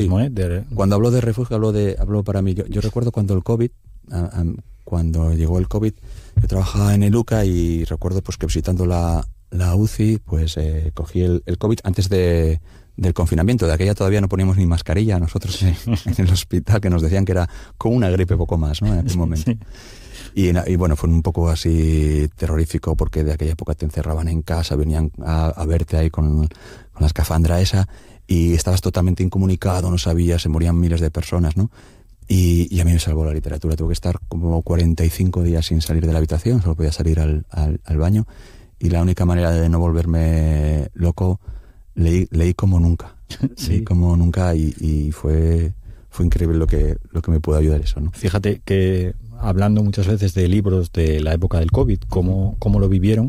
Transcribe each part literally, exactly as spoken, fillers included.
mismo, ¿eh? De... Cuando hablo de refugio, hablo, de, hablo para mí. Yo, yo recuerdo cuando el COVID, a, a, cuando llegó el COVID, yo trabajaba en el U C A y recuerdo pues que visitando la, la U C I, pues eh, cogí el, el COVID antes de, del confinamiento. De aquella todavía no poníamos ni mascarilla nosotros en, en el hospital, que nos decían que era como una gripe, poco más, ¿no? En aquel momento. Sí. Y, y bueno, fue un poco así terrorífico porque de aquella época te encerraban en casa, venían a, a verte ahí con, con la escafandra esa y estabas totalmente incomunicado, no sabías, se morían miles de personas, ¿no? Y, y a mí me salvó la literatura. Tuve que estar como cuarenta y cinco días sin salir de la habitación, solo podía salir al, al, al baño y la única manera de no volverme loco, leí, leí como nunca. Sí. Leí como nunca y, y fue, fue increíble lo que, lo que me pudo ayudar eso, ¿no? Fíjate que hablando muchas veces de libros de la época del COVID, cómo, cómo lo vivieron,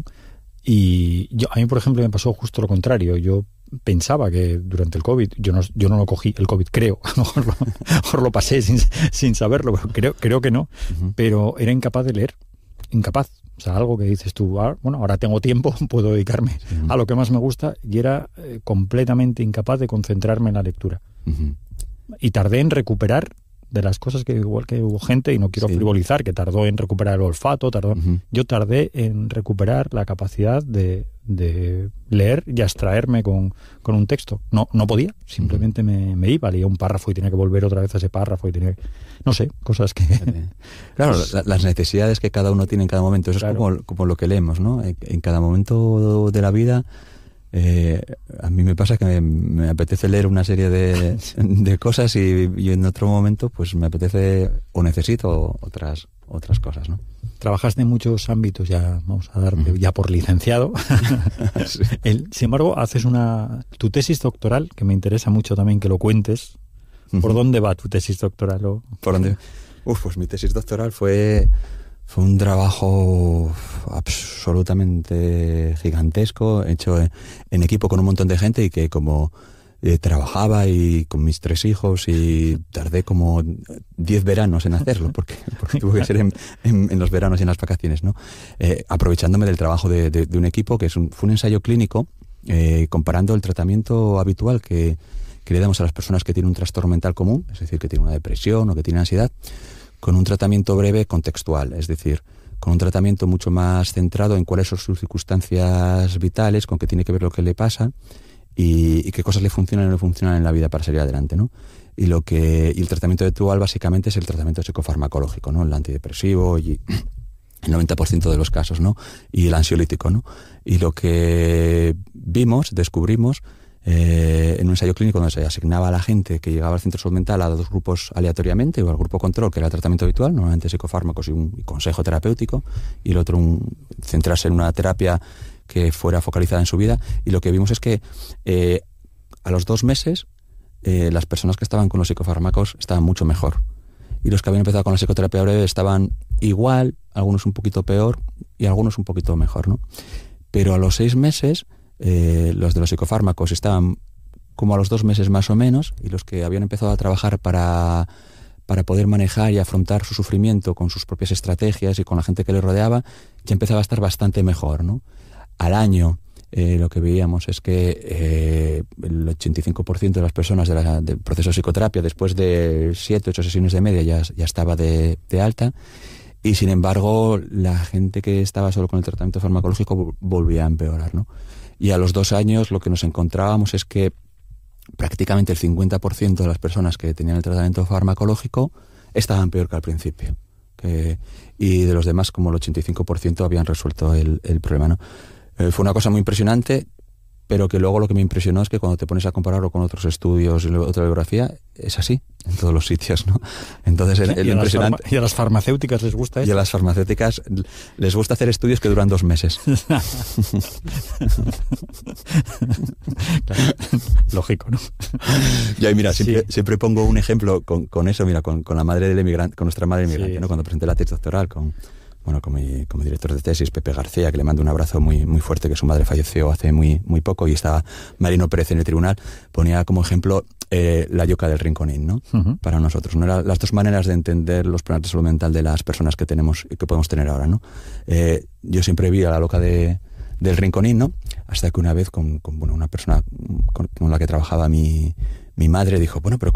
y yo, a mí, por ejemplo, me pasó justo lo contrario. Yo pensaba que durante el COVID, yo no, yo no lo cogí, el COVID creo, a lo mejor lo, a lo, mejor lo pasé sin, sin saberlo, pero creo, creo que no, uh-huh. Pero era incapaz de leer, incapaz. O sea, algo que dices tú, ah, bueno, ahora tengo tiempo, puedo dedicarme uh-huh. a lo que más me gusta, y era eh, completamente incapaz de concentrarme en la lectura. Uh-huh. Y tardé en recuperar de las cosas que igual que hubo gente, y no quiero sí. frivolizar, que tardó en recuperar el olfato, tardó, uh-huh. yo tardé en recuperar la capacidad de, de leer y abstraerme con, con un texto. No, no podía, simplemente uh-huh. me, me iba, leía un párrafo y tenía que volver otra vez a ese párrafo y tenía que, no sé, cosas que... Claro, pues, la, las necesidades que cada uno tiene en cada momento, eso claro. es como, como lo que leemos, ¿no? En, en cada momento de la vida... Eh, a mí me pasa que me, me apetece leer una serie de, de cosas y, y en otro momento pues me apetece o necesito otras otras cosas, ¿no? Trabajaste en muchos ámbitos, ya vamos a darte uh-huh. ya por licenciado. Sí. El, sin embargo, haces una tu tesis doctoral, que me interesa mucho también que lo cuentes. Uh-huh. ¿Por dónde va tu tesis doctoral? O... ¿Por dónde? Uf, pues mi tesis doctoral fue... Fue un trabajo absolutamente gigantesco, hecho en, en equipo con un montón de gente y que como eh, trabajaba y con mis tres hijos y tardé como diez veranos en hacerlo, porque, porque tuve que ser en, en, en los veranos y en las vacaciones, ¿no? Eh, aprovechándome del trabajo de, de, de un equipo que es un, fue un ensayo clínico eh, comparando el tratamiento habitual que, que le damos a las personas que tienen un trastorno mental común, es decir, que tienen una depresión o que tienen ansiedad, con un tratamiento breve contextual, es decir, con un tratamiento mucho más centrado en cuáles son sus circunstancias vitales, con qué tiene que ver lo que le pasa y, y qué cosas le funcionan o no funcionan en la vida para salir adelante, ¿no? Y lo que y el tratamiento habitual básicamente es el tratamiento psicofarmacológico, ¿no? El antidepresivo y el noventa por ciento de los casos, ¿no? Y el ansiolítico, ¿no? Y lo que vimos, descubrimos, Eh, en un ensayo clínico donde se asignaba a la gente que llegaba al centro de salud mental a dos grupos aleatoriamente, o al grupo control, que era el tratamiento habitual, normalmente psicofármacos y un y consejo terapéutico, y el otro un, centrarse en una terapia que fuera focalizada en su vida, y lo que vimos es que eh, a los dos meses eh, las personas que estaban con los psicofármacos estaban mucho mejor, y los que habían empezado con la psicoterapia breve estaban igual, algunos un poquito peor y algunos un poquito mejor, ¿no? Pero a los seis meses Eh, los de los psicofármacos estaban como a los dos meses más o menos, y los que habían empezado a trabajar para, para poder manejar y afrontar su sufrimiento con sus propias estrategias y con la gente que les rodeaba, ya empezaba a estar bastante mejor, ¿no? Al año eh, lo que veíamos es que eh, el ochenta y cinco por ciento de las personas de la, del proceso de psicoterapia después de siete, ocho sesiones de media ya, ya estaba de, de alta, y sin embargo la gente que estaba solo con el tratamiento farmacológico volvía a empeorar, ¿no? Y a los dos años lo que nos encontrábamos es que prácticamente el cincuenta por ciento de las personas que tenían el tratamiento farmacológico estaban peor que al principio. Que, y de los demás, como el ochenta y cinco por ciento habían resuelto el, el problema, ¿no? Eh, fue una cosa muy impresionante, pero que luego lo que me impresionó es que cuando te pones a compararlo con otros estudios y otra bibliografía, es así en todos los sitios, ¿no? Entonces el, el ¿Y, a impresionante... farma- ¿Y a las farmacéuticas les gusta eso? Y a las farmacéuticas les gusta hacer estudios que duran dos meses. Claro, lógico, ¿no? Y ahí, mira, siempre, Sí. siempre pongo un ejemplo con, con eso, mira, con, con la madre del emigrante, con nuestra madre emigrante, Sí. ¿no? Cuando presenté la tesis doctoral con... Bueno, con mi, con mi director de tesis, Pepe García, que le mando un abrazo muy muy fuerte, que su madre falleció hace muy muy poco, y estaba Marino Pérez en el tribunal, ponía como ejemplo eh, la yoca del rinconín, ¿no? Uh-huh. Para nosotros, ¿no? Era las dos maneras de entender los problemas de salud mental de las personas que tenemos y que podemos tener ahora, ¿no? Eh, yo siempre vi a la loca de, del rinconín, ¿no? Hasta que una vez con, con bueno, una persona con, con la que trabajaba mi, mi madre dijo, bueno, pero